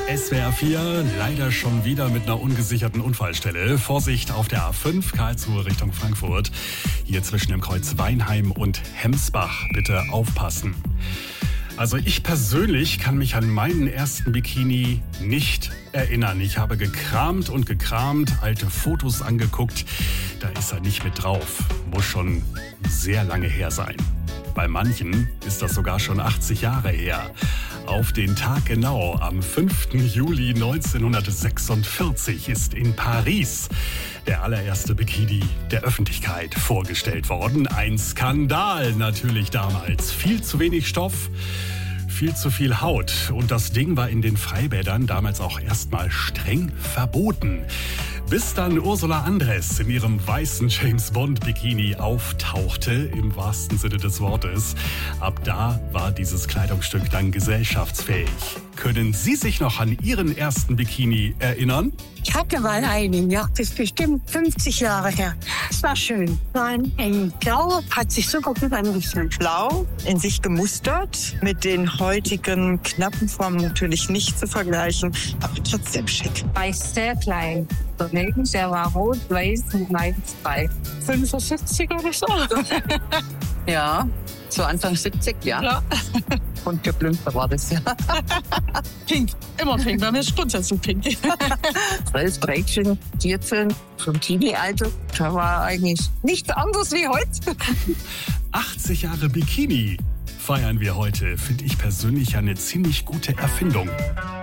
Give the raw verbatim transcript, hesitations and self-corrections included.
S W R vier, leider schon wieder mit einer ungesicherten Unfallstelle. Vorsicht auf der A fünf, Karlsruhe Richtung Frankfurt. Hier zwischen dem Kreuz Weinheim und Hemsbach. Bitte aufpassen. Also ich persönlich kann mich an meinen ersten Bikini nicht erinnern. Ich habe gekramt und gekramt, alte Fotos angeguckt. Da ist er nicht mit drauf. Muss schon sehr lange her sein. Bei manchen ist das sogar schon achtzig Jahre her. Auf den Tag genau, am fünften Juli neunzehnhundertsechsundvierzig, ist in Paris der allererste Bikini der Öffentlichkeit vorgestellt worden. Ein Skandal natürlich damals. Viel zu wenig Stoff, viel zu viel Haut. Und das Ding war in den Freibädern damals auch erstmal streng verboten. Bis dann Ursula Andress in ihrem weißen James-Bond-Bikini auftauchte, im wahrsten Sinne des Wortes. Ab da war dieses Kleidungsstück dann gesellschaftsfähig. Können Sie sich noch an Ihren ersten Bikini erinnern? Ich hatte mal einen, ja, das ist bestimmt fünfzig Jahre her. Es war schön. Nein, ein Blau hat sich super gut angefühlt. Blau, in sich gemustert, mit den heutigen knappen Formen natürlich nicht zu vergleichen, aber trotzdem schick. War ich sehr klein. Der war rot, weiß und weiß frei. fünfundsiebzig oder so. Ja, so Anfang siebzig, ja. Ja. Und geblümter war das, ja. Pink, immer pink, bei mir ist grundsätzlich pink. Zwölf, dreizehn, vierzehn, vom Teenie-Alter, da war eigentlich nichts anderes wie heute. achtzig Jahre Bikini feiern wir heute. Finde ich persönlich eine ziemlich gute Erfindung.